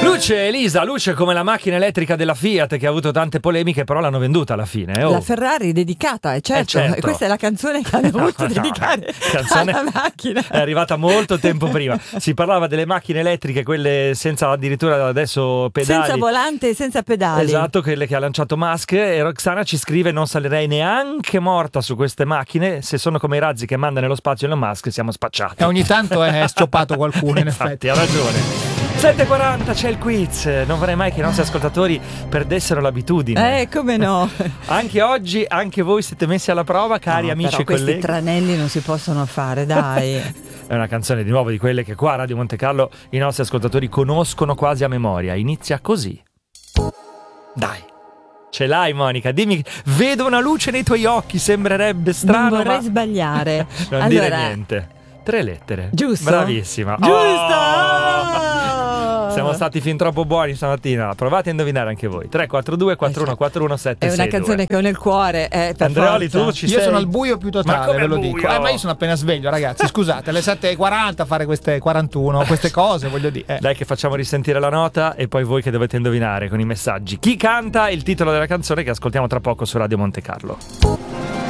Luce, Elisa, Luce come la macchina elettrica della Fiat che ha avuto tante polemiche, però l'hanno venduta alla fine. La Ferrari dedicata, certo. E questa è la canzone che hanno voluto dedicare alla macchina. È arrivata molto tempo prima. Si parlava delle macchine elettriche, quelle senza addirittura adesso pedali. Senza volante e senza pedali. Esatto, quelle che ha lanciato Musk. E Roxana ci scrive: non salirei neanche morta su queste macchine, se sono come i razzi che manda nello spazio Elon Musk siamo spacciati. E ogni tanto è scioppato qualcuno in effetti. Ha ragione. 7:40 c'è il quiz. Non vorrei mai che i nostri ascoltatori perdessero l'abitudine. Come no. Anche oggi, anche voi siete messi alla prova, cari amici e colleghi. Questi tranelli non si possono fare, dai. È una canzone di nuovo di quelle che qua a Radio Monte Carlo i nostri ascoltatori conoscono quasi a memoria. Inizia così. Dai. Ce l'hai, Monica? Dimmi, vedo una luce nei tuoi occhi, sembrerebbe strano. Non vorrei sbagliare. Non dire niente. 3 lettere. Giusto. Bravissima. Giusto. Siamo stati fin troppo buoni stamattina. Provate a indovinare anche voi. 342 41 41 762. È una canzone che ho nel cuore. Andreoli, tu ci sei? Io sono al buio più totale, ve lo buio? dico. Ma io sono appena sveglio, ragazzi. Scusate, alle 7:40 fare queste 41, queste cose, voglio dire. Dai che facciamo risentire la nota e poi voi che dovete indovinare con i messaggi. Chi canta il titolo della canzone che ascoltiamo tra poco su Radio Monte Carlo.